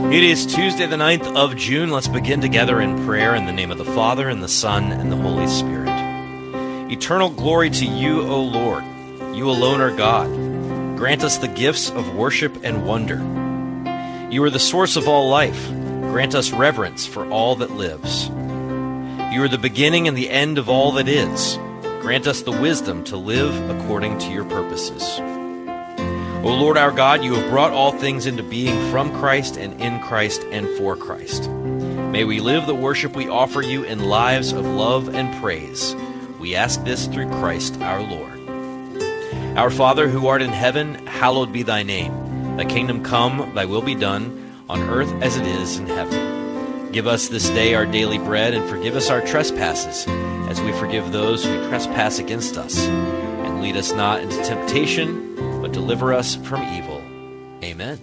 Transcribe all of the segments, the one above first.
It is Tuesday, the 9th of June. Let's begin together in prayer in the name of the Father, and the Son, and the Holy Spirit. Eternal glory to you, O Lord. You alone are God. Grant us the gifts of worship and wonder. You are the source of all life. Grant us reverence for all that lives. You are the beginning and the end of all that is. Grant us the wisdom to live according to your purposes. O Lord our God, you have brought all things into being from Christ and in Christ and for Christ. May we live the worship we offer you in lives of love and praise. We ask this through Christ our Lord. Our Father, who art in heaven, hallowed be thy name. Thy kingdom come, thy will be done, on earth as it is in heaven. Give us this day our daily bread, and forgive us our trespasses, as we forgive those who trespass against us. And lead us not into temptation, but deliver us from evil. Amen.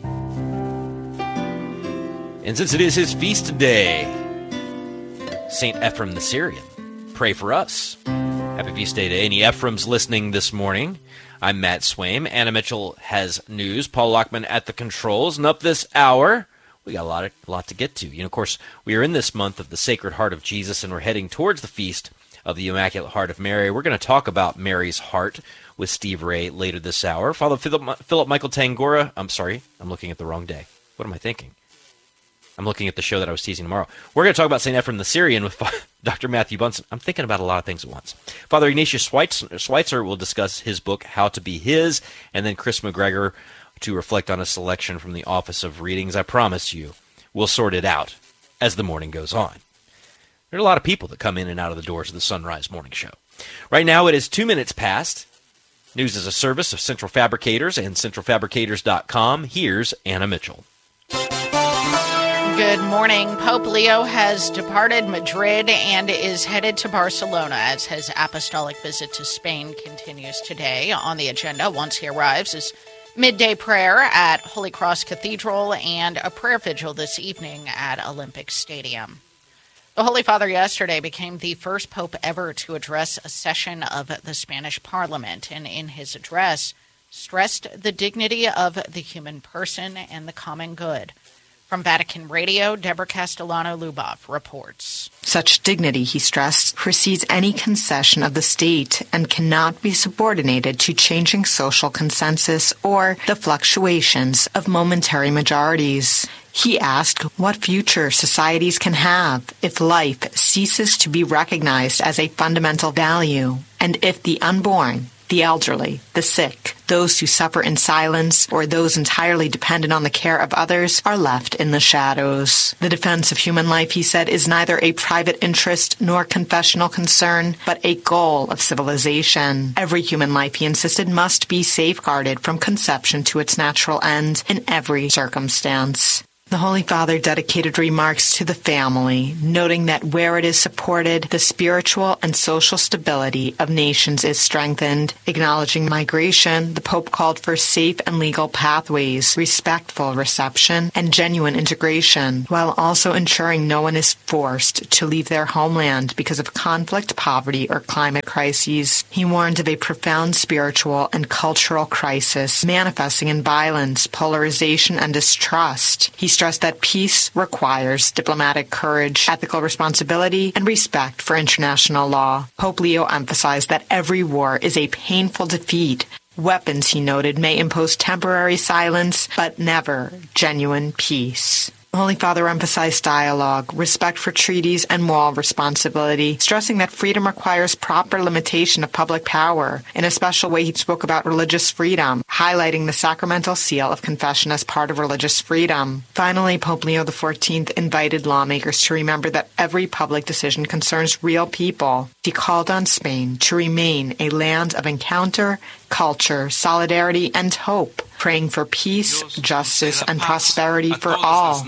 And since it is his feast day, St. Ephrem the Syrian, pray for us. Happy feast day to any Ephrems listening this morning. I'm Matt Swaim. Anna Mitchell has news. Paul Lockman at the controls. And up this hour, we got a lot to get to. You know, of course, we are in this month of the Sacred Heart of Jesus, and we're heading towards the feast of the Immaculate Heart of Mary. We're going to talk about Mary's heart with Steve Ray later this hour. Father Philip Michael Tangora. I'm sorry, I'm looking at the wrong day. What am I thinking? I'm looking at the show that I was teasing tomorrow. We're going to talk about St. Ephrem the Syrian with Dr. Matthew Bunson. I'm thinking about a lot of things at once. Father Ignatius Schweitzer will discuss his book, How to Be His, and then Chris McGregor to reflect on a selection from the Office of Readings. I promise you, we'll sort it out as the morning goes on. There are a lot of people that come in and out of the doors of the Sunrise Morning Show. Right now, it is 2 minutes past. News is a service of Central Fabricators and centralfabricators.com. Here's Anna Mitchell. Good morning. Pope Leo has departed Madrid and is headed to Barcelona as his apostolic visit to Spain continues today. On the agenda, once he arrives, is midday prayer at Holy Cross Cathedral and a prayer vigil this evening at Olympic Stadium. The Holy Father yesterday became the first pope ever to address a session of the Spanish Parliament, and in his address stressed the dignity of the human person and the common good. From Vatican Radio, Deborah Castellano-Lubov reports. Such dignity, he stressed, precedes any concession of the state and cannot be subordinated to changing social consensus or the fluctuations of momentary majorities. He asked what future societies can have if life ceases to be recognized as a fundamental value, and if the unborn, the elderly, the sick, those who suffer in silence, or those entirely dependent on the care of others are left in the shadows. The defense of human life, he said, is neither a private interest nor confessional concern, but a goal of civilization. Every human life, he insisted, must be safeguarded from conception to its natural end in every circumstance. The Holy Father dedicated remarks to the family, noting that where it is supported, the spiritual and social stability of nations is strengthened. Acknowledging migration, the Pope called for safe and legal pathways, respectful reception, and genuine integration, while also ensuring no one is forced to leave their homeland because of conflict, poverty, or climate crises. He warned of a profound spiritual and cultural crisis manifesting in violence, polarization, and distrust. He stressed that peace requires diplomatic courage, ethical responsibility, and respect for international law. Pope Leo emphasized that every war is a painful defeat. Weapons, he noted, may impose temporary silence, but never genuine peace. The Holy Father emphasized dialogue, respect for treaties, and moral responsibility, stressing that freedom requires proper limitation of public power. In a special way, he spoke about religious freedom, highlighting the sacramental seal of confession as part of religious freedom. Finally, Pope Leo XIV invited lawmakers to remember that every public decision concerns real people. He called on Spain to remain a land of encounter, culture, solidarity, and hope, praying for peace, justice, and prosperity for all.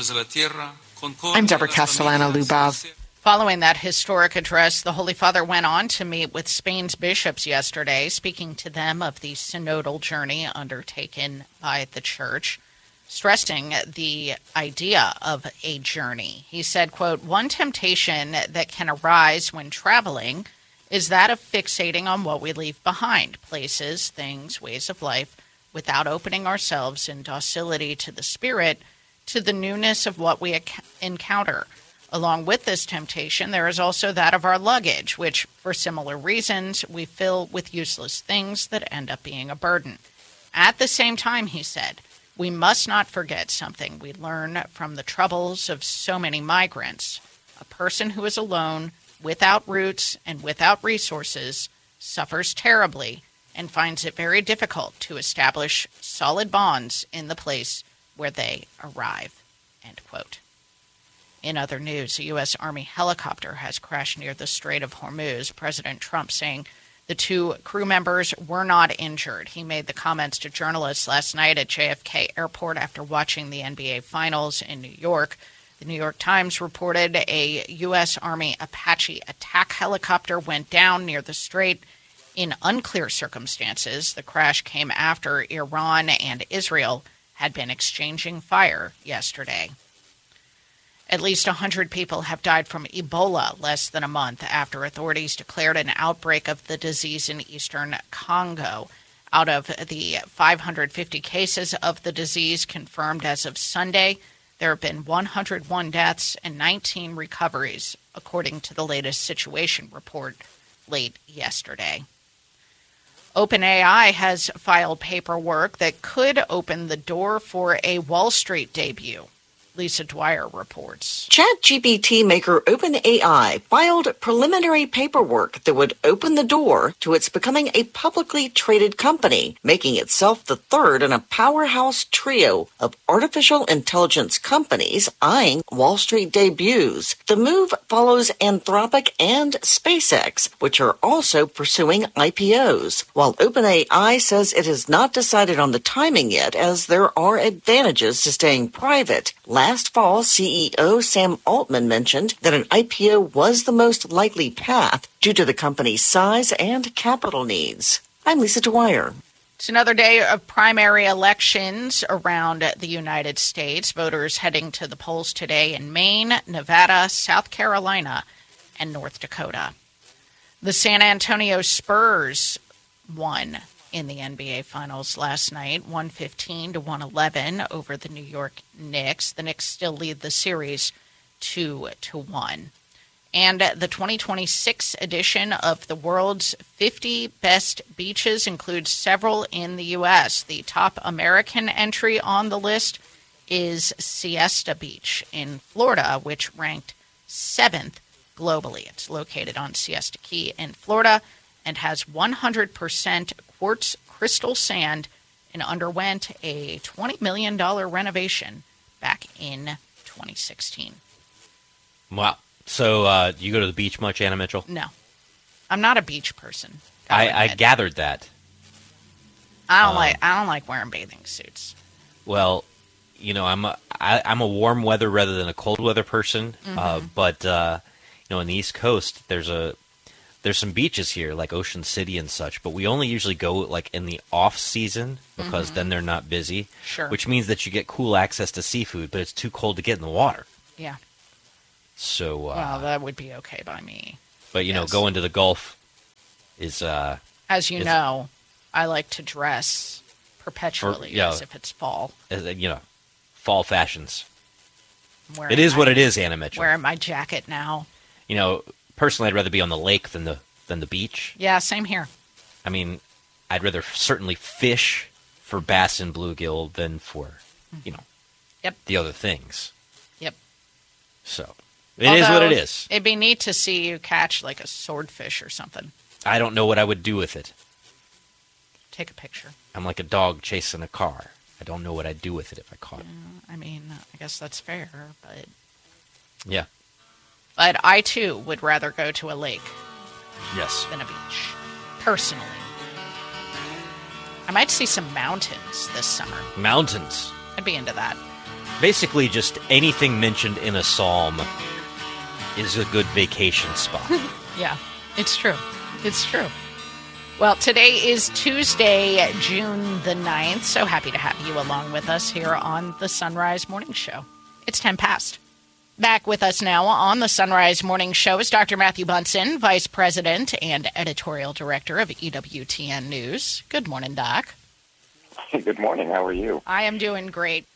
I'm Deborah Castellano-Lubov. Following that historic address, the Holy Father went on to meet with Spain's bishops yesterday, speaking to them of the synodal journey undertaken by the Church, stressing the idea of a journey. He said, quote, "One temptation that can arise when traveling is that of fixating on what we leave behind, places, things, ways of life, without opening ourselves in docility to the Spirit to the newness of what we encounter. Along with this temptation, there is also that of our luggage, which, for similar reasons, we fill with useless things that end up being a burden. At the same time, he said, we must not forget something we learn from the troubles of so many migrants. A person who is alone, without roots, and without resources suffers terribly and finds it very difficult to establish solid bonds in the place where they arrive. End quote. In other news, a U.S. Army helicopter has crashed near the Strait of Hormuz, President Trump saying the 2 crew members were not injured. He made the comments to journalists last night at JFK Airport after watching the NBA Finals in New York. The New York Times reported a U.S. Army Apache attack helicopter went down near the strait in unclear circumstances. The crash came after Iran and Israel had been exchanging fire yesterday. At least 100 people have died from Ebola less than a month after authorities declared an outbreak of the disease in eastern Congo. Out of the 550 cases of the disease confirmed as of Sunday, there have been 101 deaths and 19 recoveries, according to the latest situation report late yesterday. OpenAI has filed paperwork that could open the door for a Wall Street debut. Lisa Dwyer reports. ChatGPT maker OpenAI filed preliminary paperwork that would open the door to its becoming a publicly traded company, making itself the third in a powerhouse trio of artificial intelligence companies eyeing Wall Street debuts. The move follows Anthropic and SpaceX, which are also pursuing IPOs, while OpenAI says it has not decided on the timing yet, as there are advantages to staying private. Last fall, CEO Sam Altman mentioned that an IPO was the most likely path due to the company's size and capital needs. I'm Lisa Dwyer. It's another day of primary elections around the United States. Voters heading to the polls today in Maine, Nevada, South Carolina, and North Dakota. The San Antonio Spurs won in the NBA Finals last night, 115 to 111 over the New York Knicks. The Knicks still lead the series 2-1. And the 2026 edition of the world's 50 best beaches includes several in the U.S. The top American entry on the list is Siesta Beach in Florida, which ranked 7th globally. It's located on Siesta Key in Florida and has 100% quartz crystal sand and underwent a $20 million renovation back in 2016. Wow. So you go to the beach much, Anna Mitchell? No. I'm not a beach person. I gathered that. I don't like wearing bathing suits. Well, you know, I'm a warm weather rather than a cold weather person. But you know, on the East Coast, there's some beaches here, like Ocean City and such, but we only usually go like in the off season because then they're not busy. Sure. Which means that you get cool access to seafood, but it's too cold to get in the water. Yeah. So. Well, that would be okay by me. But you know, going to the Gulf is. As you know, I like to dress perpetually as if it's fall. You know, fall fashions. It is what it is, Anna Mitchell. Wearing my jacket now. You know. Personally, I'd rather be on the lake than the beach. Yeah, same here. I mean, I'd rather certainly fish for bass and bluegill than for, you know, the other things. Yep. So, it is what it is. It'd be neat to see you catch like a swordfish or something. I don't know what I would do with it. Take a picture. I'm like a dog chasing a car. I don't know what I'd do with it if I caught it. I mean, I guess that's fair, but... Yeah. But I, too, would rather go to a lake than a beach, personally. I might see some mountains this summer. Mountains? I'd be into that. Basically, just anything mentioned in a psalm is a good vacation spot. Yeah, it's true. It's true. Well, today is Tuesday, June the 9th. So happy to have you along with us here on the Sunrise Morning Show. It's 10 past. Back with us now on the Sunrise Morning Show is Dr. Matthew Bunson, Vice President and Editorial Director of EWTN News. Good morning, Doc. Good morning. How are you? I am doing great.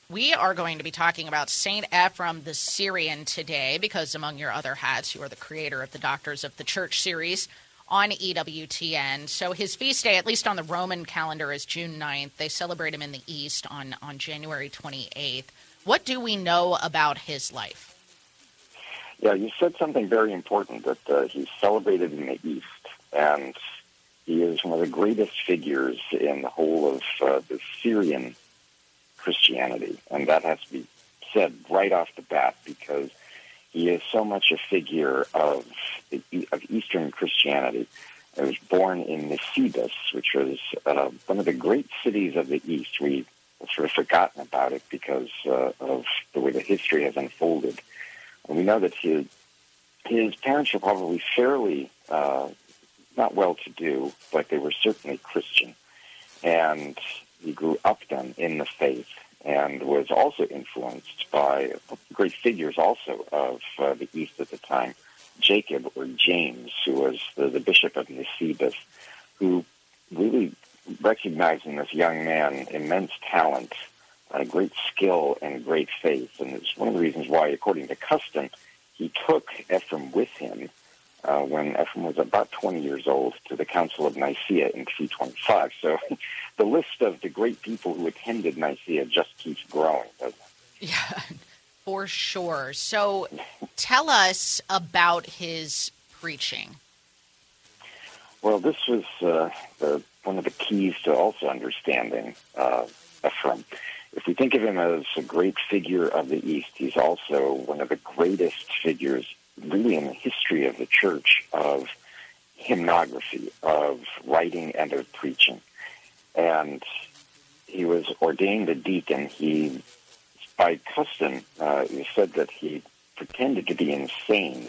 We are going to be talking about St. Ephrem the Syrian today because, among your other hats, you are the creator of the Doctors of the Church series on EWTN. So his feast day, at least on the Roman calendar, is June 9th. They celebrate him in the East on January 28th. What do we know about his life? Yeah, you said something very important, that he's celebrated in the East, and he is one of the greatest figures in the whole of the Syrian Christianity, and that has to be said right off the bat because he is so much a figure of Eastern Christianity. He was born in Nisibis, which was one of the great cities of the East. We've sort of forgotten about it because of the way the history has unfolded. And we know that his parents were probably fairly not well-to-do, but they were certainly Christian. And he grew up then in the faith and was also influenced by great figures also of the East at the time, Jacob or James, who was the bishop of Nisibis, who really recognized in this young man immense talent, great skill, and great faith. And it's one of the reasons why, according to custom, he took Ephrem with him when Ephrem was about 20 years old to the Council of Nicaea in 325. So the list of the great people who attended Nicaea just keeps growing, doesn't it? Yeah, for sure. So tell us about his preaching. Well, this was one of the keys to also understanding Ephrem. If we think of him as a great figure of the East, he's also one of the greatest figures really in the history of the church of hymnography, of writing and of preaching. And he was ordained a deacon. He, by custom, it said that he pretended to be insane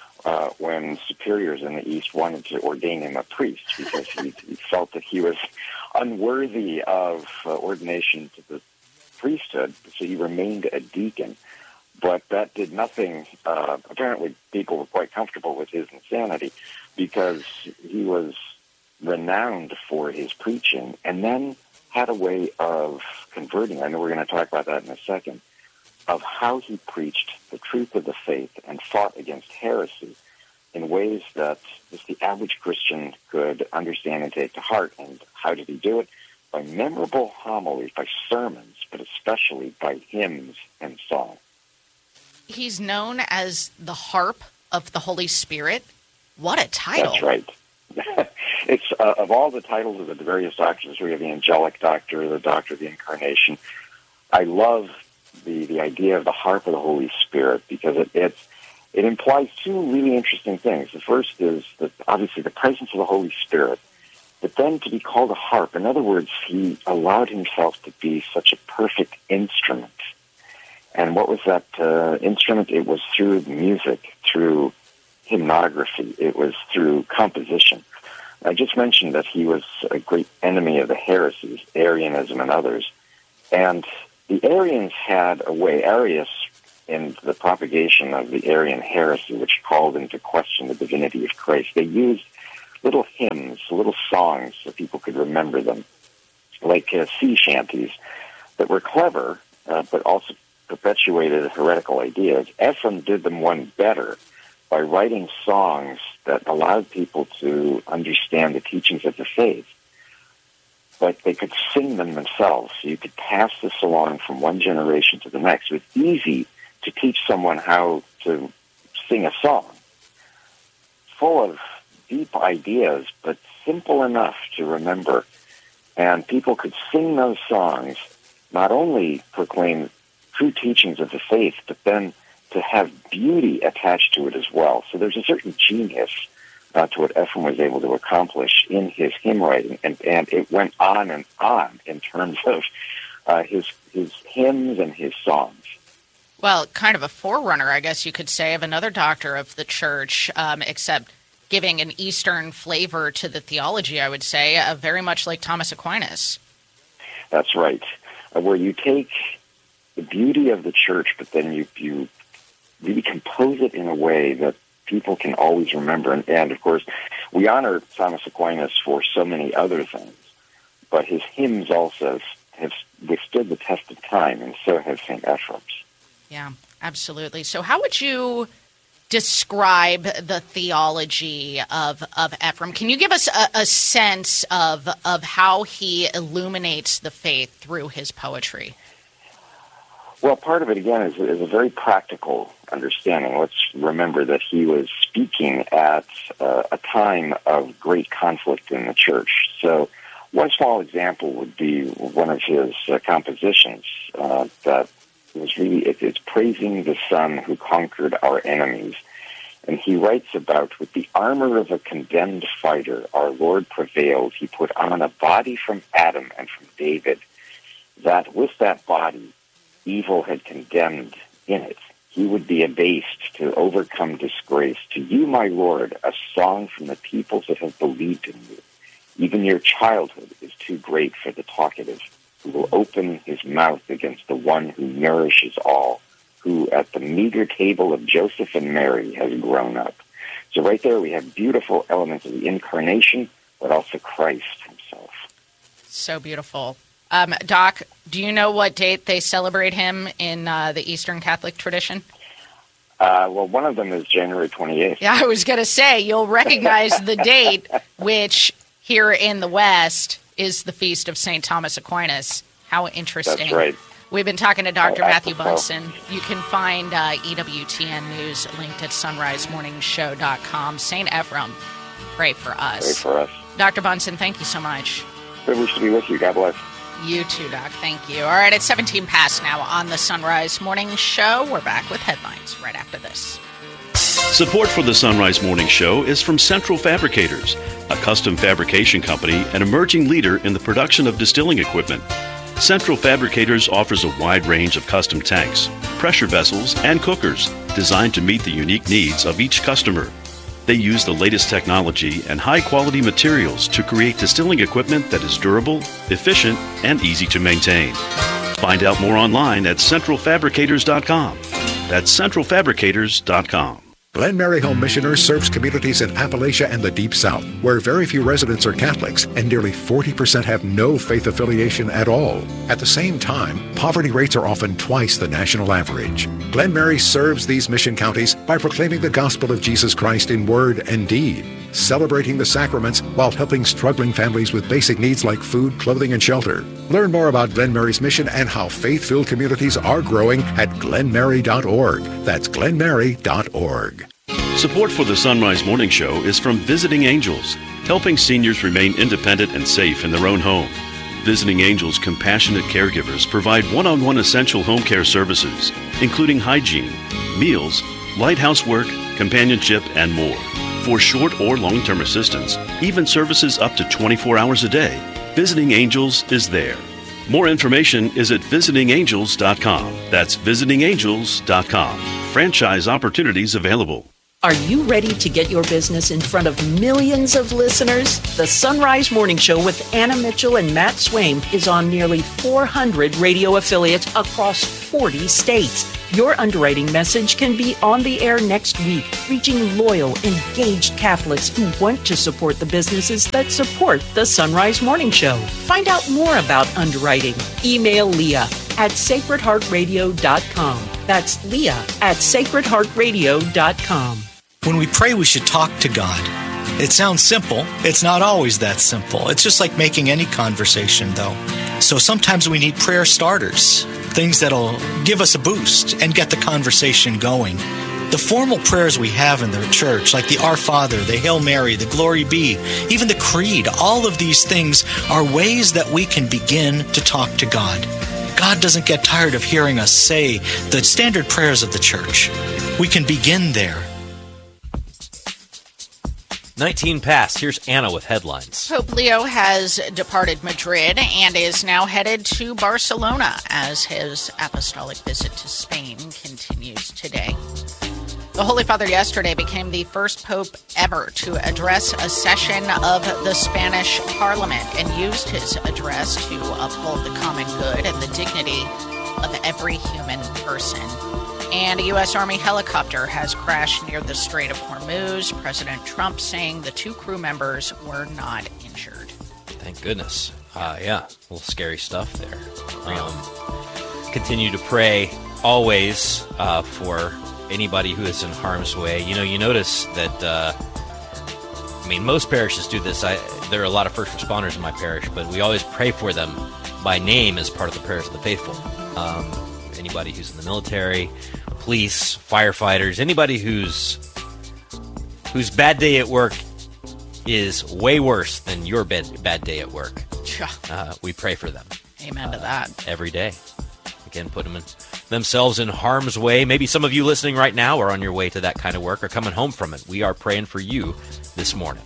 when superiors in the East wanted to ordain him a priest because he felt that he was unworthy of ordination to the priesthood, so he remained a deacon. But that did nothing. Apparently, people were quite comfortable with his insanity because he was renowned for his preaching and then had a way of converting. I know we're going to talk about that in a second, of how he preached the truth of the faith and fought against heresy in ways that just the average Christian could understand and take to heart. And how did he do it? By memorable homilies, by sermons, but especially by hymns and songs. He's known as the harp of the Holy Spirit. What a title. That's right. It's of all the titles of the various doctors, we have the angelic doctor, the doctor of the incarnation. I love the idea of the harp of the Holy Spirit because it implies two really interesting things. The first is that obviously the presence of the Holy Spirit, but then to be called a harp. In other words, he allowed himself to be such a perfect instrument. And what was that instrument? It was through music, through hymnography. It was through composition. I just mentioned that he was a great enemy of the heresies, Arianism and others. And the Arians had a way, Arius, in the propagation of the Arian heresy, which called into question the divinity of Christ, they used little hymns, little songs so people could remember them, like sea shanties that were clever, but also perpetuated heretical ideas. Ephrem did them one better by writing songs that allowed people to understand the teachings of the faith, but they could sing them themselves. So you could pass this along from one generation to the next. It was easy to teach someone how to sing a song, full of deep ideas, but simple enough to remember. And people could sing those songs, not only proclaim true teachings of the faith, but then to have beauty attached to it as well. So there's a certain genius to what Ephrem was able to accomplish in his hymn writing, and it went on and on in terms of his hymns and his songs. Well, kind of a forerunner, I guess you could say, of another doctor of the church, except giving an Eastern flavor to the theology, I would say, very much like Thomas Aquinas. That's right, where you take the beauty of the church, but then you really compose it in a way that people can always remember. And of course, we honor Thomas Aquinas for so many other things, but his hymns also have withstood the test of time, and so have St. Ephrem's. Yeah, absolutely. So how would you describe the theology of Ephrem? Can you give us a sense of how he illuminates the faith through his poetry? Well, part of it, again, is a very practical understanding. Let's remember that he was speaking at a time of great conflict in the church. So one small example would be one of his compositions that was really, it's praising the Son who conquered our enemies. And he writes about, with the armor of a condemned fighter, our Lord prevailed. He put on a body from Adam and from David, that with that body, evil had condemned in it. He would be abased to overcome disgrace. To you, my Lord, a song from the peoples that have believed in you. Even your childhood is too great for the talkative, who will open his mouth against the one who nourishes all, who at the meager table of Joseph and Mary has grown up. So right there we have beautiful elements of the incarnation, but also Christ himself. So beautiful. Doc, do you know what date they celebrate him in the Eastern Catholic tradition? Well, one of them is January 28th. Yeah, I was going to say, you'll recognize the date, which here in the West is the feast of St. Thomas Aquinas. How interesting. That's right. We've been talking to Dr. Matthew apropos. Bunson. You can find EWTN News linked at sunrisemorningshow.com. St. Ephrem, pray for us. Pray for us. Dr. Bunson, thank you so much. Privileged to be with you. God bless. You too, Doc. Thank you. All right, it's 17 past now on the Sunrise Morning Show. We're back with headlines right after this. Support for the Sunrise Morning Show is from Central Fabricators, a custom fabrication company and emerging leader in the production of distilling equipment. Central Fabricators offers a wide range of custom tanks, pressure vessels, and cookers designed to meet the unique needs of each customer. They use the latest technology and high-quality materials to create distilling equipment that is durable, efficient, and easy to maintain. Find out more online at centralfabricators.com. That's centralfabricators.com. Glen Mary Home Missioners serves communities in Appalachia and the Deep South, where very few residents are Catholics and nearly 40% have no faith affiliation at all. At the same time, poverty rates are often twice the national average. Glen Mary serves these mission counties by proclaiming the gospel of Jesus Christ in word and deed, celebrating the sacraments while helping struggling families with basic needs like food, clothing, and shelter. Learn more about Glen Mary's mission and how faith-filled communities are growing at glenmary.org. That's glenmary.org. Support for the Sunrise Morning Show is from Visiting Angels, helping seniors remain independent and safe in their own home. Visiting Angels compassionate caregivers provide one-on-one essential home care services, including hygiene, meals, light housework, companionship, and more. For short or long-term assistance, even services up to 24 hours a day, Visiting Angels is there. More information is at visitingangels.com. That's visitingangels.com. Franchise opportunities available. Are you ready to get your business in front of millions of listeners? The Sunrise Morning Show with Anna Mitchell and Matt Swaim is on nearly 400 radio affiliates across 40 states. Your underwriting message can be on the air next week, reaching loyal, engaged Catholics who want to support the businesses that support the Sunrise Morning Show. Find out more about underwriting. Email Leah at sacredheartradio.com. That's Leah at sacredheartradio.com. When we pray, we should talk to God. It sounds simple. It's not always that simple. It's just like making any conversation, though. So sometimes we need prayer starters, things that'll give us a boost and get the conversation going. The formal prayers we have in the church, like the Our Father, the Hail Mary, the Glory Be, even the Creed, all of these things are ways that we can begin to talk to God. God doesn't get tired of hearing us say the standard prayers of the church. We can begin there. 19 past. Here's Anna with headlines. Pope Leo has departed Madrid and is now headed to Barcelona as his apostolic visit to Spain continues today. The Holy Father yesterday became the first pope ever to address a session of the Spanish Parliament and used his address to uphold the common good and the dignity of every human person. And a U.S. Army helicopter has crashed near the Strait of Hormuz, President Trump saying the two crew members were not injured. Thank goodness. Yeah, a little scary stuff there. Continue to pray always for anybody who is in harm's way. You notice that, most parishes do this. There are a lot of first responders in my parish, but we always pray for them by name as part of the prayers of the faithful. Anybody who's in the military, police, firefighters, anybody whose bad day at work is way worse than your bad day at work. We pray for them. Amen to that. Every day. Again, put them themselves in harm's way. Maybe some of you listening right now are on your way to that kind of work or coming home from it. We are praying for you this morning.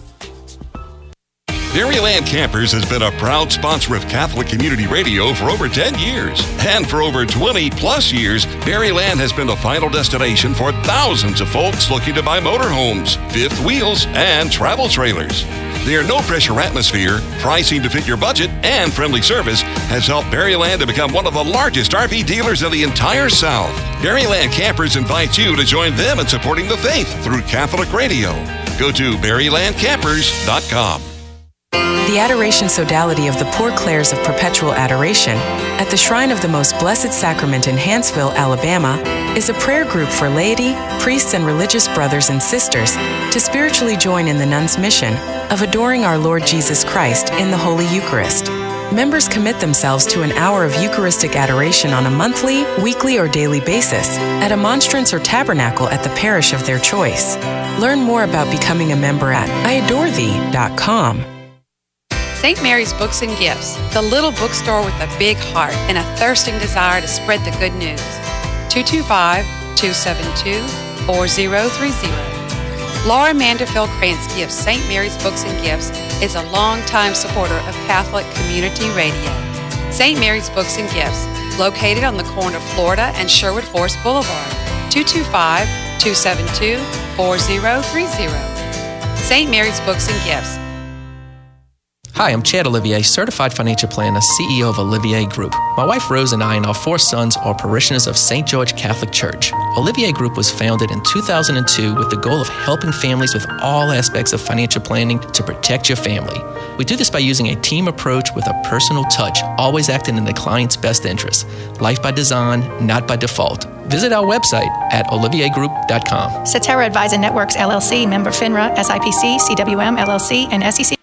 Berryland Campers has been a proud sponsor of Catholic Community Radio for over 10 years. And for over 20 plus years, Berryland has been the final destination for thousands of folks looking to buy motorhomes, fifth wheels, and travel trailers. Their no-pressure atmosphere, pricing to fit your budget, and friendly service has helped Berryland to become one of the largest RV dealers in the entire South. Berryland Campers invites you to join them in supporting the faith through Catholic Radio. Go to berrylandcampers.com. The Adoration Sodality of the Poor Clares of Perpetual Adoration at the Shrine of the Most Blessed Sacrament in Hanceville, Alabama, is a prayer group for laity, priests, and religious brothers and sisters to spiritually join in the nuns' mission of adoring our Lord Jesus Christ in the Holy Eucharist. Members commit themselves to an hour of Eucharistic adoration on a monthly, weekly, or daily basis at a monstrance or tabernacle at the parish of their choice. Learn more about becoming a member at iadorethee.com. St. Mary's Books and Gifts, the little bookstore with a big heart and a thirsting desire to spread the good news. 225-272-4030. Laura Manderfield Krantz gives St. Mary's Books and Gifts is a longtime supporter of Catholic Community Radio. St. Mary's Books and Gifts, located on the corner of Florida and Sherwood Forest Boulevard. 225-272-4030. St. Mary's Books and Gifts. Hi, I'm Chad Olivier, certified financial planner, CEO of Olivier Group. My wife Rose and I and our 4 sons are parishioners of St. George Catholic Church. Olivier Group was founded in 2002 with the goal of helping families with all aspects of financial planning to protect your family. We do this by using a team approach with a personal touch, always acting in the client's best interest. Life by design, not by default. Visit our website at oliviergroup.com. Cetera Advisor Networks, LLC, member FINRA, SIPC, CWM, LLC, and SEC.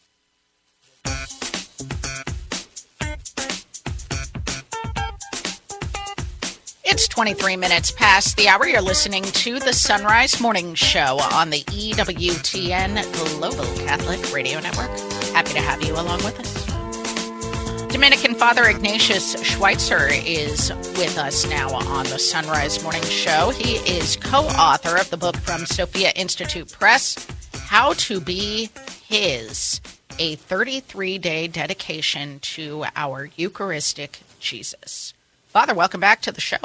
It's 23 minutes past the hour. You're listening to the Sunrise Morning Show on the EWTN Global Catholic Radio Network. Happy to have you along with us. Dominican Father Ignatius Schweitzer is with us now on the Sunrise Morning Show. He is co-author of the book from Sophia Institute Press, How to Be His, a 33-day dedication to our Eucharistic Jesus. Father, welcome back to the show.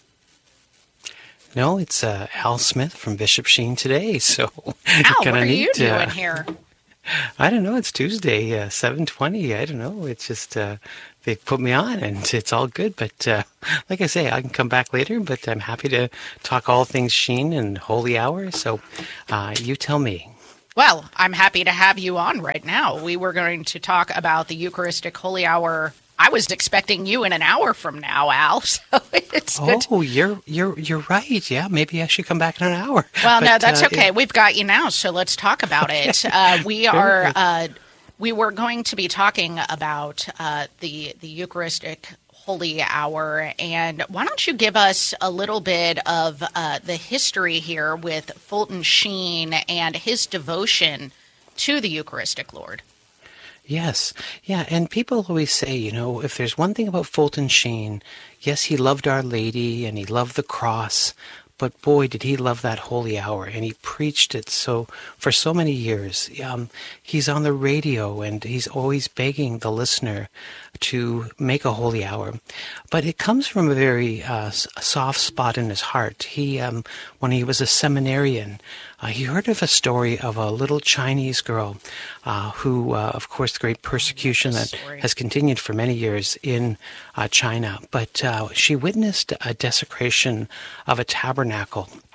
No, it's Al Smith from Bishop Sheen today. So, Al, what are you doing here? I don't know. It's Tuesday, 7:20. I don't know. It's just they put me on, and it's all good. But like I say, I can come back later. But I'm happy to talk all things Sheen and Holy Hour. So you tell me. Well, I'm happy to have you on right now. We were going to talk about the Eucharistic Holy Hour. I was expecting you in an hour from now, Al. So it's good. Oh, you're right. Yeah, maybe I should come back in an hour. Well, no, that's okay. We've got you now, so let's talk about it. We were going to be talking about the Eucharistic Holy Hour, and why don't you give us a little bit of the history here with Fulton Sheen and his devotion to the Eucharistic Lord? Yes. Yeah. And people always say, if there's one thing about Fulton Sheen, yes, he loved Our Lady and he loved the cross, but boy, did he love that holy hour, and he preached it for so many years. He's on the radio, and he's always begging the listener to make a holy hour. But it comes from a very soft spot in his heart. He, when he was a seminarian, he heard of a story of a little Chinese girl who, of course, the great persecution that has continued for many years in China. But she witnessed a desecration of a tabernacle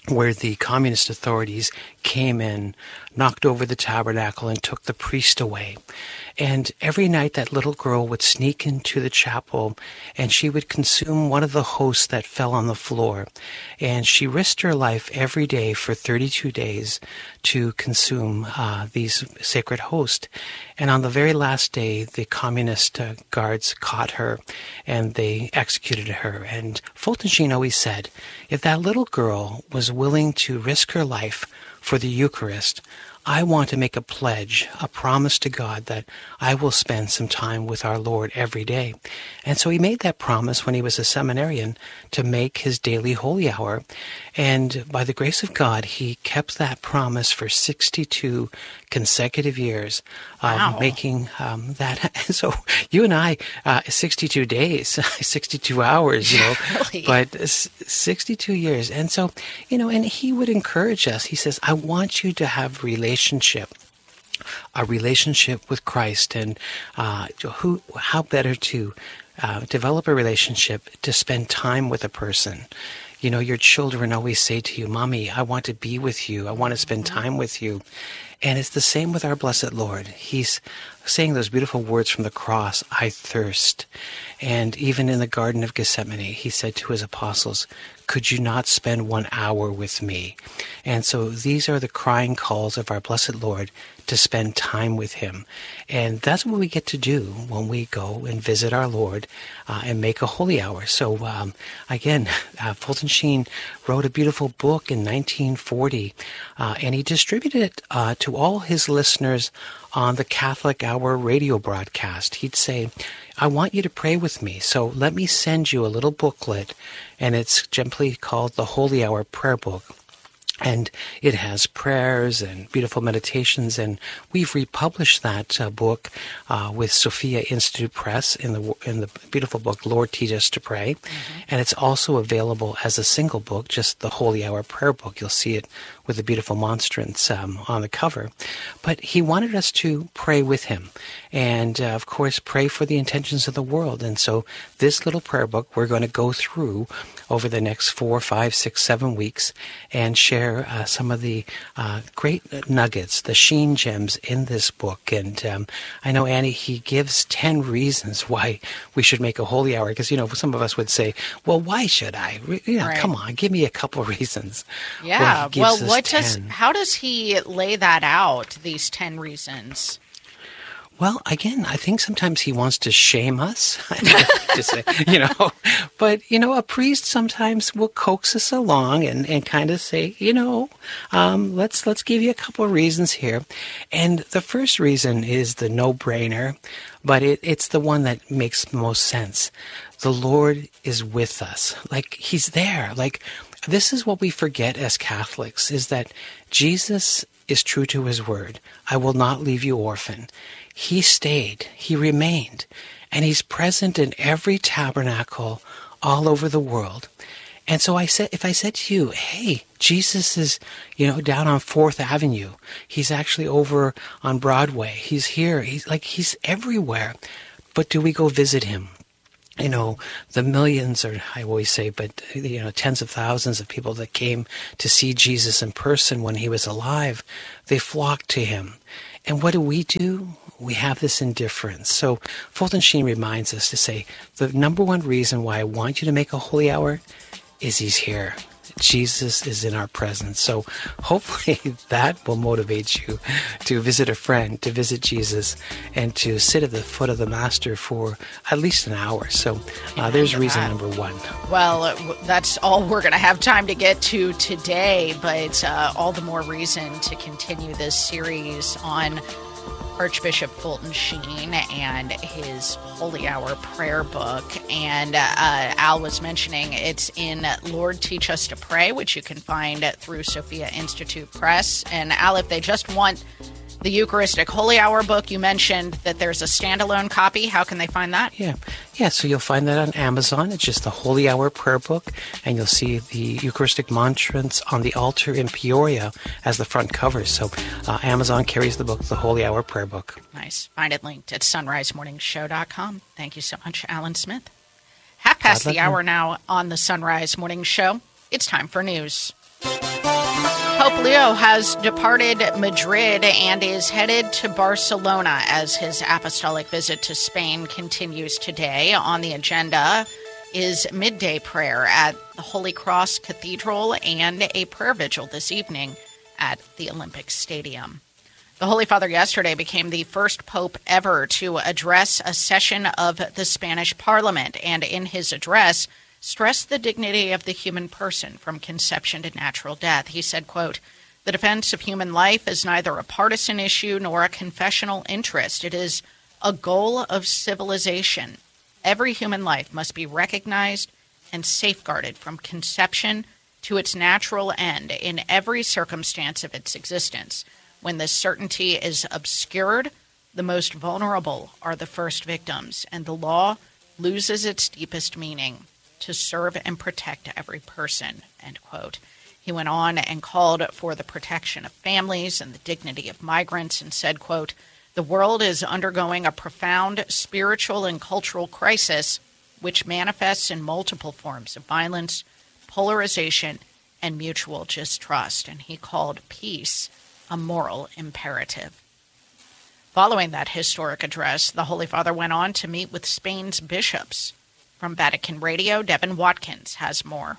where the communist authorities came in, knocked over the tabernacle, and took the priest away. And every night that little girl would sneak into the chapel, and she would consume one of the hosts that fell on the floor. And she risked her life every day for 32 days to consume these sacred hosts. And on the very last day, the communist guards caught her, and they executed her. And Fulton Sheen always said, if that little girl was willing to risk her life for the Eucharist, I want to make a pledge, a promise to God that I will spend some time with our Lord every day. And so he made that promise when he was a seminarian to make his daily holy hour. And by the grace of God, he kept that promise for 62 consecutive years of making that. So you and I, 62 days, 62 hours, Really? But 62 years. And so, and he would encourage us. He says, I want you to have a relationship with Christ. And how better to develop a relationship, to spend time with a person. Your children always say to you, Mommy, I want to be with you. I want to spend time with you. And it's the same with our blessed Lord. He's saying those beautiful words from the cross, I thirst. And even in the Garden of Gethsemane, he said to his apostles, could you not spend 1 hour with me? And so these are the crying calls of our blessed Lord to spend time with him. And that's what we get to do when we go and visit our Lord and make a holy hour. So again, Fulton Sheen wrote a beautiful book in 1940, and he distributed it to all his listeners on the Catholic Hour radio broadcast. He'd say, I want you to pray with me, so let me send you a little booklet, and it's simply called the Holy Hour Prayer Book. And it has prayers and beautiful meditations, and we've republished that book with Sophia Institute Press in the beautiful book Lord Teach Us to Pray. Mm-hmm. And it's also available as a single book, just the Holy Hour Prayer Book. You'll see it with the beautiful monstrance on the cover. But he wanted us to pray with him and, of course, pray for the intentions of the world. And so this little prayer book we're going to go through over the next 4, 5, 6, 7 weeks and share some of the great nuggets, the Sheen gems in this book. And I know, Annie, he gives 10 reasons why we should make a holy hour. Because, some of us would say, well, why should I? Right. Come on, give me a couple of reasons. Yeah, how does he lay that out, these 10 reasons? Well, again, I think sometimes he wants to shame us, but, a priest sometimes will coax us along and kind of say, let's give you a couple of reasons here. And the first reason is the no-brainer, but it's the one that makes the most sense. The Lord is with us. Like, he's there. Like, this is what we forget as Catholics, is that Jesus is true to his word. I will not leave you orphan. He stayed, he remained, and he's present in every tabernacle all over the world. And so if I said to you, hey, Jesus is, down on 4th Avenue. He's actually over on Broadway. He's here. He's everywhere. But do we go visit him? The millions, or I always say, but, tens of thousands of people that came to see Jesus in person when he was alive, they flocked to him. And what do? We have this indifference. So Fulton Sheen reminds us to say, the number one reason why I want you to make a holy hour is he's here. Jesus is in our presence. So hopefully that will motivate you to visit a friend, to visit Jesus, and to sit at the foot of the Master for at least an hour. So there's reason number one. Well, that's all we're going to have time to get to today, but all the more reason to continue this series on Archbishop Fulton Sheen and his Holy Hour prayer book. And Al was mentioning it's in Lord Teach Us to Pray, which you can find through Sophia Institute Press. And Al, if they just want the Eucharistic Holy Hour book, you mentioned that there's a standalone copy. How can they find that? Yeah, so you'll find that on Amazon. It's just the Holy Hour prayer book, and you'll see the Eucharistic monstrance on the altar in Peoria as the front cover. So Amazon carries the book, the Holy Hour prayer book. Nice. Find it linked at sunrisemorningshow.com. Thank you so much, Alan Smith. 1/2 past the hour now on the Sunrise Morning Show. It's time for news. Pope Leo has departed Madrid and is headed to Barcelona as his apostolic visit to Spain continues today. On the agenda is midday prayer at the Holy Cross Cathedral and a prayer vigil this evening at the Olympic Stadium. The Holy Father yesterday became the first pope ever to address a session of the Spanish Parliament, and in his address stressed the dignity of the human person from conception to natural death. He said, quote, "The defense of human life is neither a partisan issue nor a confessional interest. It is a goal of civilization. Every human life must be recognized and safeguarded from conception to its natural end in every circumstance of its existence. When this certainty is obscured, the most vulnerable are the first victims, and the law loses its deepest meaning, to serve and protect every person," end quote. He went on and called for the protection of families and the dignity of migrants and said, quote, "The world is undergoing a profound spiritual and cultural crisis which manifests in multiple forms of violence, polarization, and mutual distrust," and he called peace a moral imperative. Following that historic address, the Holy Father went on to meet with Spain's bishops. From Vatican Radio, Devin Watkins has more.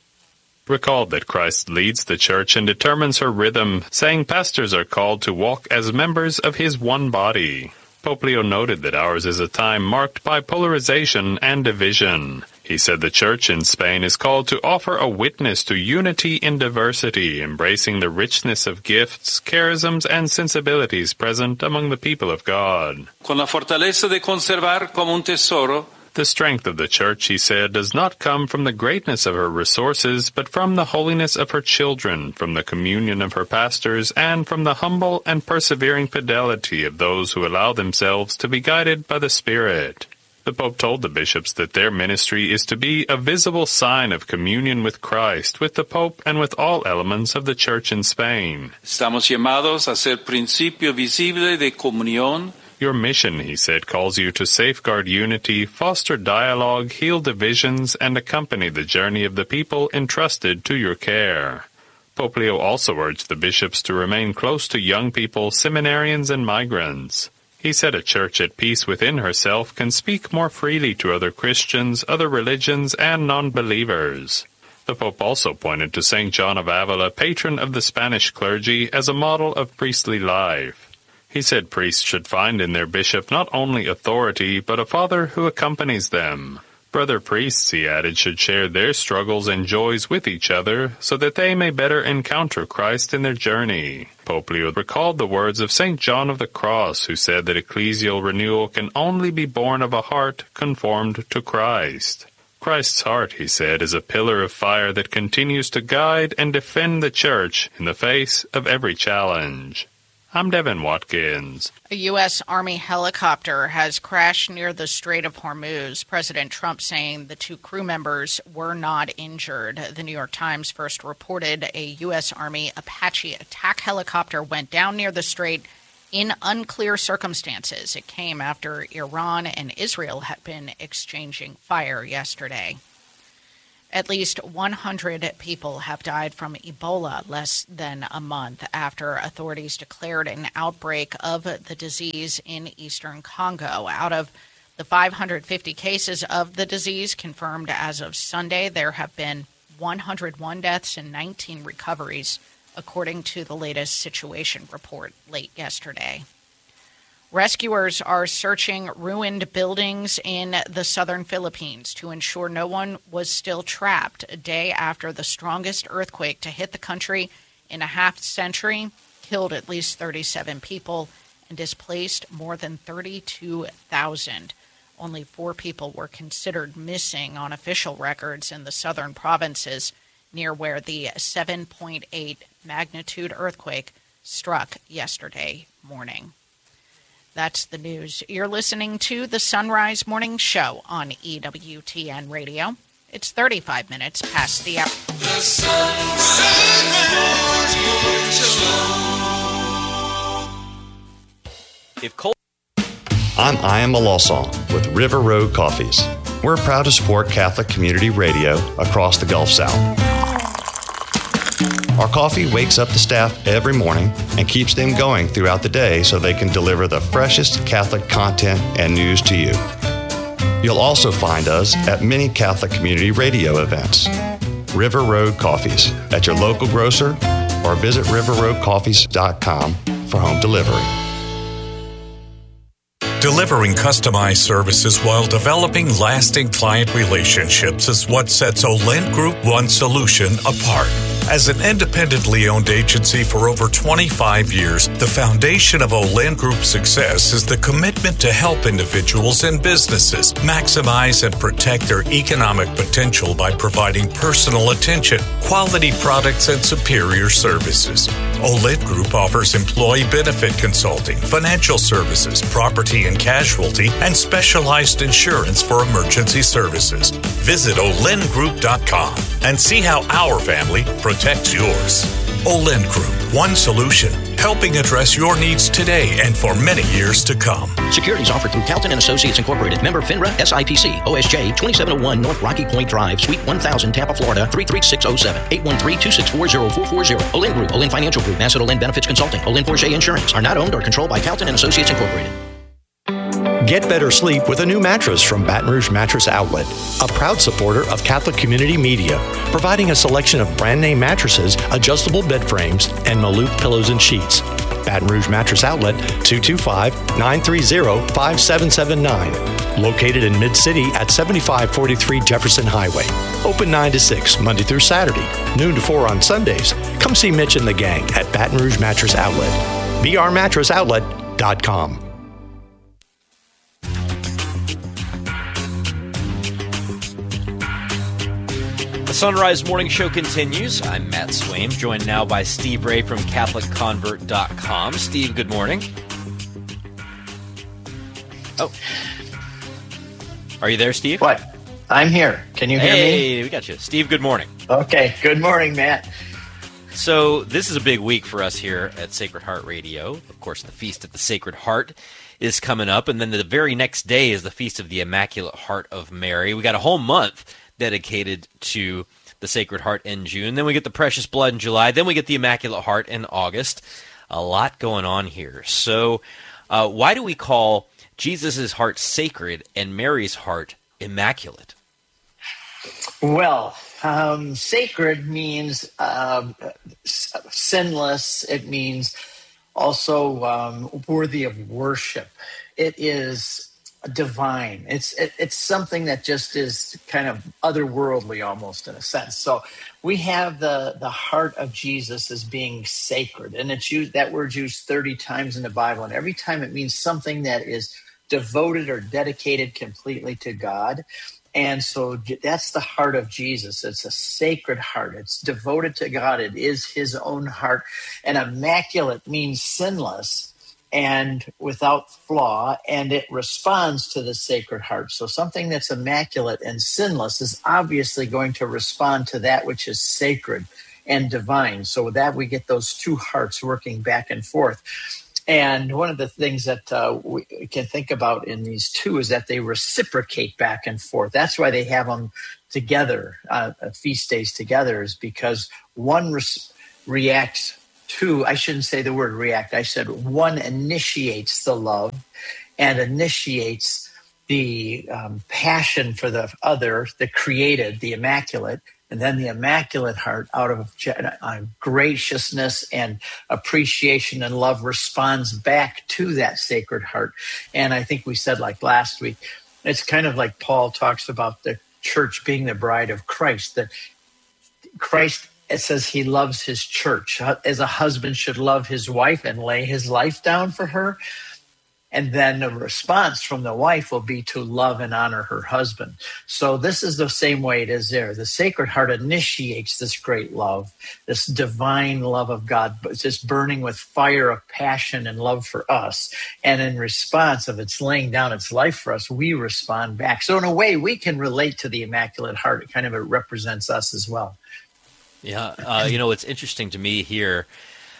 Recalled that Christ leads the Church and determines her rhythm, saying pastors are called to walk as members of his one body. Pope Leo noted that ours is a time marked by polarization and division. He said the Church in Spain is called to offer a witness to unity in diversity, embracing the richness of gifts, charisms, and sensibilities present among the people of God. Con la fortaleza de conservar como un tesoro. The strength of the Church, he said, does not come from the greatness of her resources, but from the holiness of her children, from the communion of her pastors, and from the humble and persevering fidelity of those who allow themselves to be guided by the Spirit. The Pope told the bishops that their ministry is to be a visible sign of communion with Christ, with the Pope, and with all elements of the Church in Spain. Estamos llamados a ser principio visible de comunión. Your mission, he said, calls you to safeguard unity, foster dialogue, heal divisions, and accompany the journey of the people entrusted to your care. Pope Leo also urged the bishops to remain close to young people, seminarians, and migrants. He said a church at peace within herself can speak more freely to other Christians, other religions, and non-believers. The Pope also pointed to St. John of Avila, patron of the Spanish clergy, as a model of priestly life. He said priests should find in their bishop not only authority, but a father who accompanies them. Brother priests, he added, should share their struggles and joys with each other, so that they may better encounter Christ in their journey. Pope Leo recalled the words of St. John of the Cross, who said that ecclesial renewal can only be born of a heart conformed to Christ. Christ's heart, he said, is a pillar of fire that continues to guide and defend the Church in the face of every challenge. I'm Devin Watkins. A U.S. Army helicopter has crashed near the Strait of Hormuz. President Trump saying the two crew members were not injured. The New York Times first reported a U.S. Army Apache attack helicopter went down near the strait in unclear circumstances. It came after Iran and Israel had been exchanging fire yesterday. At least 100 people have died from Ebola less than a month after authorities declared an outbreak of the disease in eastern Congo. Out of the 550 cases of the disease confirmed as of Sunday, there have been 101 deaths and 19 recoveries, according to the latest situation report late yesterday. Rescuers are searching ruined buildings in the southern Philippines to ensure no one was still trapped a day after the strongest earthquake to hit the country in a half-century killed at least 37 people and displaced more than 32,000. Only 4 people were considered missing on official records in the southern provinces near where the 7.8 magnitude earthquake struck yesterday morning. That's the news. You're listening to the Sunrise Morning Show on EWTN Radio. It's 35 minutes past the hour. The Sunrise Morning Show. I'm Ian Malosong with River Road Coffees. We're proud to support Catholic Community Radio across the Gulf South. Our coffee wakes up the staff every morning and keeps them going throughout the day so they can deliver the freshest Catholic content and news to you. You'll also find us at many Catholic community radio events. River Road Coffees at your local grocer or visit riverroadcoffees.com for home delivery. Delivering customized services while developing lasting client relationships is what sets Olent Group One Solution apart. As an independently owned agency for over 25 years, the foundation of Olent Group's success is the commitment to help individuals and businesses maximize and protect their economic potential by providing personal attention, quality products, and superior services. Olent Group offers employee benefit consulting, financial services, property and casualty, and specialized insurance for emergency services. Visit olentgroup.com and see how our family protects yours. Olent Group, one solution, helping address your needs today and for many years to come. Securities offered through Calton and Associates Incorporated. Member FINRA SIPC. OSJ 2701 North Rocky Point Drive, Suite 1000, Tampa, Florida 33607. 813-264-0440. Olent Group, Olent Financial Group, Nassau Olent Benefits Consulting, Olent Porsche Insurance are not owned or controlled by Calton and Associates Incorporated. Get better sleep with a new mattress from Baton Rouge Mattress Outlet, a proud supporter of Catholic Community Media, providing a selection of brand name mattresses, adjustable bed frames, and Maluk pillows and sheets. Baton Rouge Mattress Outlet, 225-930-5779. Located in Mid-City at 7543 Jefferson Highway. Open 9 to 6, Monday through Saturday, noon to 4 on Sundays. Come see Mitch and the gang at Baton Rouge Mattress Outlet. brmatressoutlet.com. The Sunrise Morning Show continues. I'm Matt Swaim, joined now by Steve Ray from CatholicConvert.com. Steve, good morning. Oh. Are you there, Steve? What? I'm here. Can you hear me? Hey, we got you. Steve, good morning. Okay. Good morning, Matt. So this is a big week for us here at Sacred Heart Radio. Of course, the Feast of the Sacred Heart is coming up, and then the very next day is the Feast of the Immaculate Heart of Mary. We got a whole month dedicated to the Sacred Heart in June. Then we get the Precious Blood in July. Then we get the Immaculate Heart in August. A lot going on here. So why do we call Jesus' heart sacred and Mary's heart immaculate? Well, sacred means sinless. It means also worthy of worship. It is divine. It's something that just is kind of otherworldly almost in a sense. So we have the heart of Jesus as being sacred, and it's used, that word's used 30 times in the Bible, and every time it means something that is devoted or dedicated completely to God. And so that's the heart of Jesus. It's a sacred heart. It's devoted to God. It is his own heart. And immaculate means sinless and without flaw, and it responds to the Sacred Heart. So something that's immaculate and sinless is obviously going to respond to that which is sacred and divine. So with that, we get those two hearts working back and forth. And one of the things that we can think about in these two is that they reciprocate back and forth. That's why they have them together, feast days together, is because one reacts to, I shouldn't say the word react, I said one initiates the love and initiates the passion for the other, the created, the immaculate, and then the Immaculate Heart, out of graciousness and appreciation and love, responds back to that Sacred Heart. And I think we said, like last week, it's kind of like Paul talks about the church being the bride of Christ, that Christ, it says he loves his church, as a husband should love his wife and lay his life down for her. And then the response from the wife will be to love and honor her husband. So this is the same way it is there. The Sacred Heart initiates this great love, this divine love of God, but it's just burning with fire of passion and love for us. And in response of its laying down its life for us, we respond back. So in a way, we can relate to the Immaculate Heart. It kind of represents us as well. Yeah, it's interesting to me here.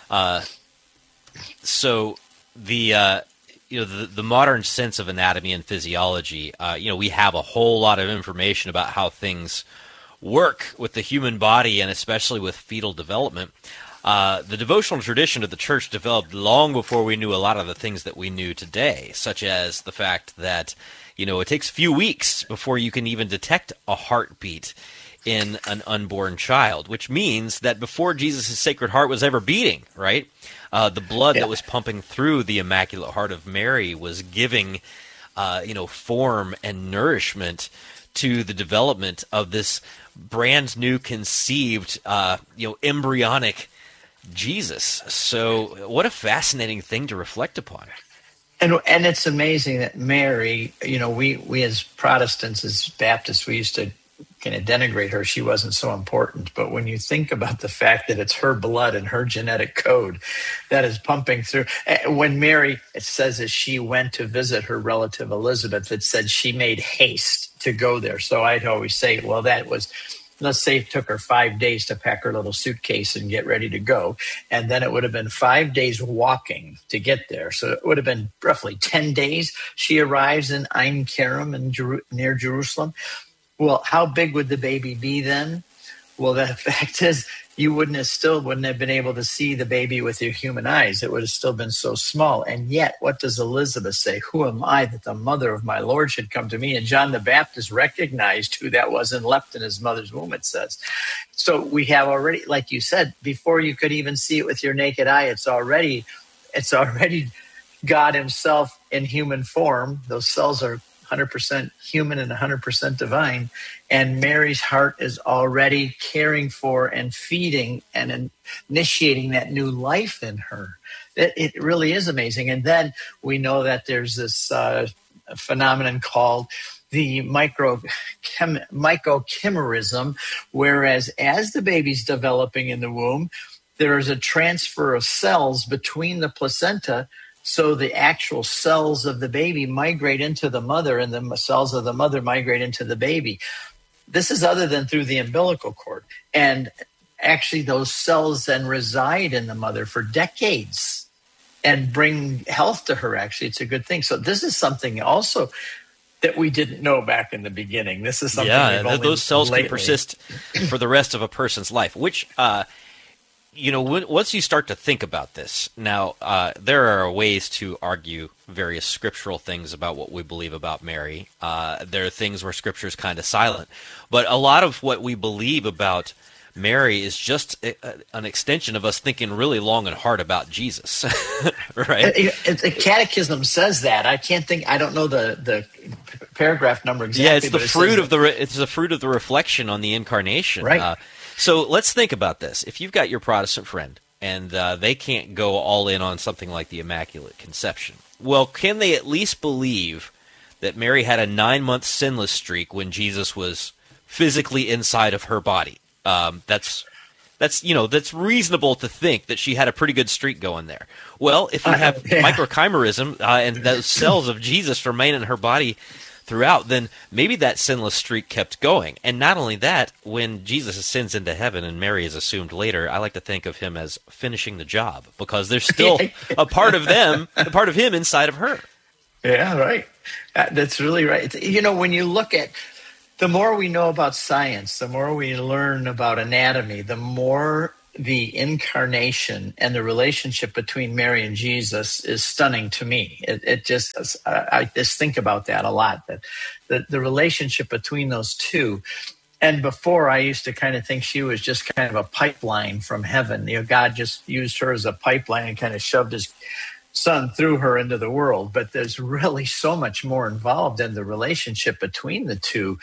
So the modern sense of anatomy and physiology, we have a whole lot of information about how things work with the human body and especially with fetal development. The devotional tradition of the church developed long before we knew a lot of the things that we knew today, such as the fact that, it takes a few weeks before you can even detect a heartbeat in an unborn child, which means that before Jesus' Sacred Heart was ever beating, right, the blood that was pumping through the Immaculate Heart of Mary was giving, form and nourishment to the development of this brand new conceived, embryonic Jesus. So what a fascinating thing to reflect upon. And it's amazing that Mary, we as Protestants, as Baptists, we used to kind of denigrate her. She wasn't so important. But when you think about the fact that it's her blood and her genetic code that is pumping through, when Mary, it says as she went to visit her relative Elizabeth, it said she made haste to go there. So I'd always say, well, that was, let's say it took her 5 days to pack her little suitcase and get ready to go. And then it would have been 5 days walking to get there. So it would have been roughly 10 days. She arrives in Ein Kerem near Jerusalem. Well, how big would the baby be then? Well, the fact is, you wouldn't have been able to see the baby with your human eyes. It would have still been so small. And yet, what does Elizabeth say? Who am I that the mother of my Lord should come to me? And John the Baptist recognized who that was and leapt in his mother's womb, it says. So we have already, like you said, before you could even see it with your naked eye, it's already God himself in human form. Those cells are 100% human and 100% divine. And Mary's heart is already caring for and feeding and initiating that new life in her. It really is amazing. And then we know that there's this phenomenon called the mycochimerism, whereas as the baby's developing in the womb, there is a transfer of cells between the placenta. So the actual cells of the baby migrate into the mother and the cells of the mother migrate into the baby. This is other than through the umbilical cord. And actually those cells then reside in the mother for decades and bring health to her. Actually, it's a good thing. So this is something also that we didn't know back in the beginning. This is something those cells can persist for the rest of a person's life, which once you start to think about this, now there are ways to argue various scriptural things about what we believe about Mary. There are things where Scripture is kind of silent. But a lot of what we believe about Mary is just an extension of us thinking really long and hard about Jesus, right? The Catechism says that. I don't know the paragraph number exactly. Yeah, it's the fruit of the reflection on the incarnation. Right. So let's think about this. If you've got your Protestant friend and they can't go all in on something like the Immaculate Conception, well, can they at least believe that Mary had a 9-month sinless streak when Jesus was physically inside of her body? That's reasonable to think that she had a pretty good streak going there. Well, if you have microchimerism and those cells of Jesus remain in her body throughout, then maybe that sinless streak kept going. And not only that, when Jesus ascends into heaven and Mary is assumed later, I like to think of him as finishing the job, because there's still a part of him inside of her. Yeah, right. That's really right. When you look at, the more we know about science, the more we learn about anatomy, the more the incarnation and the relationship between Mary and Jesus is stunning to me. I just think about that a lot, that the relationship between those two. And before, I used to kind of think she was just kind of a pipeline from heaven. God just used her as a pipeline and kind of shoved his son through her into the world. But there's really so much more involved in the relationship between the two.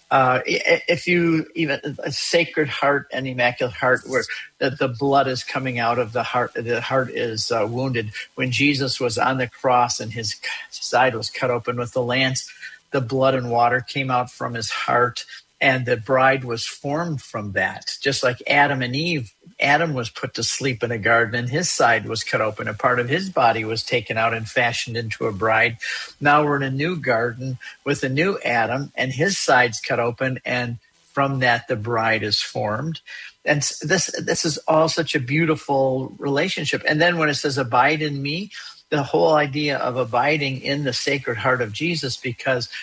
If you even a Sacred Heart and Immaculate Heart, where the blood is coming out of the heart is wounded. When Jesus was on the cross and his side was cut open with the lance, the blood and water came out from his heart, and the bride was formed from that. Just like Adam and Eve, Adam was put to sleep in a garden and his side was cut open. A part of his body was taken out and fashioned into a bride. Now we're in a new garden with a new Adam and his side's cut open, and from that the bride is formed. And this is all such a beautiful relationship. And then when it says abide in me, the whole idea of abiding in the Sacred Heart of Jesus, because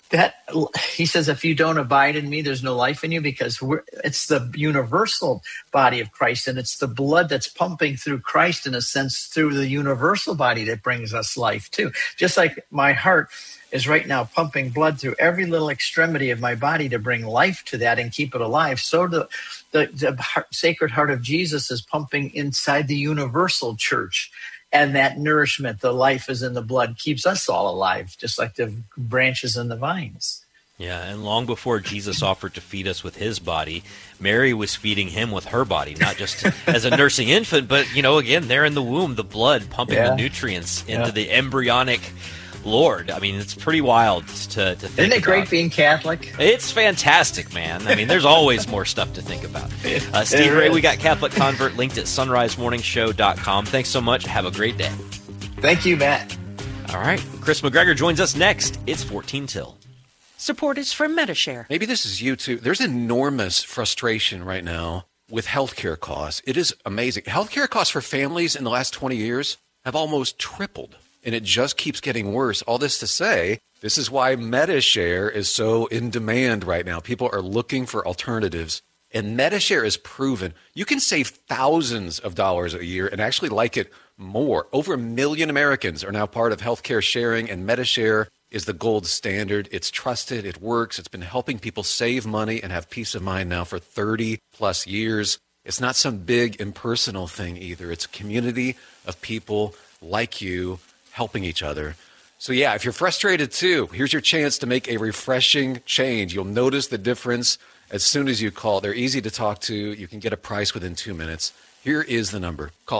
he says, if you don't abide in me, there's no life in you, because it's the universal body of Christ, and it's the blood that's pumping through Christ, in a sense, through the universal body that brings us life too. Just like my heart is right now pumping blood through every little extremity of my body to bring life to that and keep it alive, so the Sacred Heart of Jesus is pumping inside the universal church. And that nourishment, the life is in the blood, keeps us all alive, just like the branches and the vines. Yeah, and long before Jesus offered to feed us with his body, Mary was feeding him with her body, not just as a nursing infant, but, again, there in the womb, the blood pumping the nutrients into the embryonic Lord. I mean, it's pretty wild to think about. Isn't it great being Catholic? It's fantastic, man. I mean, there's always more stuff to think about. Steve Ray, we got Catholic Convert linked at sunrisemorningshow.com. Thanks so much. Have a great day. Thank you, Matt. All right. Chris McGregor joins us next. It's 14 till. Support is from Medishare. Maybe this is you too. There's enormous frustration right now with healthcare costs. It is amazing. Healthcare costs for families in the last 20 years have almost tripled. And it just keeps getting worse. All this to say, this is why Medishare is so in demand right now. People are looking for alternatives. And Medishare is proven you can save thousands of dollars a year and actually like it more. Over 1 million Americans are now part of healthcare sharing, and Medishare is the gold standard. It's trusted. It works. It's been helping people save money and have peace of mind now for 30 plus years. It's not some big impersonal thing either. It's a community of people like you helping each other. So yeah, if you're frustrated too, here's your chance to make a refreshing change. You'll notice the difference as soon as you call. They're easy to talk to. You can get a price within 2 minutes. Here is the number. Call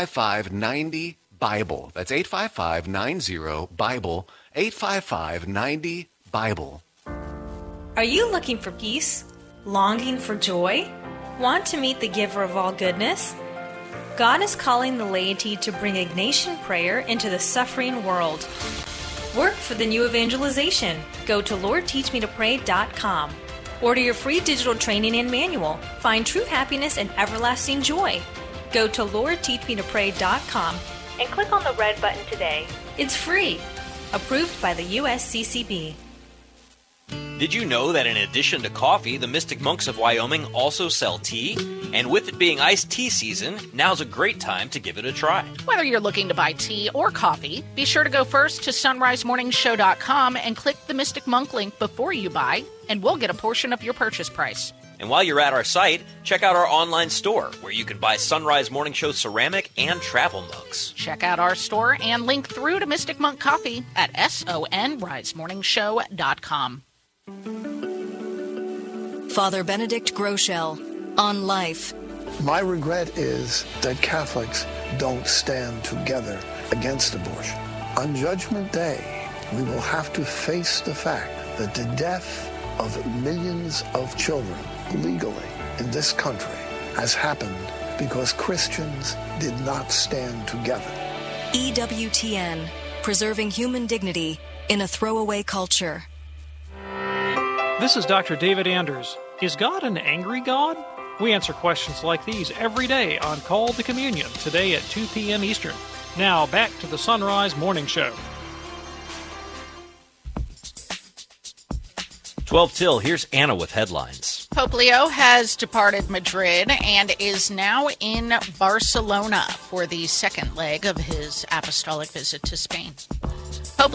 855-90-BIBLE. That's 855-90-BIBLE. 855-90-BIBLE. Are you looking for peace? Longing for joy? Want to meet the giver of all goodness? God is calling the laity to bring Ignatian prayer into the suffering world. Work for the new evangelization. Go to LordTeachMeToPray.com. Order your free digital training and manual. Find true happiness and everlasting joy. Go to LordTeachMeToPray.com and click on the red button today. It's free. Approved by the USCCB. Did you know that in addition to coffee, the Mystic Monks of Wyoming also sell tea? And with it being iced tea season, now's a great time to give it a try. Whether you're looking to buy tea or coffee, be sure to go first to sunrisemorningshow.com and click the Mystic Monk link before you buy, and we'll get a portion of your purchase price. And while you're at our site, check out our online store, where you can buy Sunrise Morning Show ceramic and travel mugs. Check out our store and link through to Mystic Monk Coffee at sonrisemorningshow.com. Father Benedict Groeschel on life. My regret is that Catholics don't stand together against abortion. On Judgment Day, we will have to face the fact that the death of millions of children legally in this country has happened because Christians did not stand together. EWTN, preserving human dignity in a throwaway culture. This is Dr. David Anders. Is God an angry God? We answer questions like these every day on Call to Communion, today at 2 p.m. Eastern. Now, back to the Sunrise Morning Show. 12 till, here's Anna with headlines. Pope Leo has departed Madrid and is now in Barcelona for the second leg of his apostolic visit to Spain.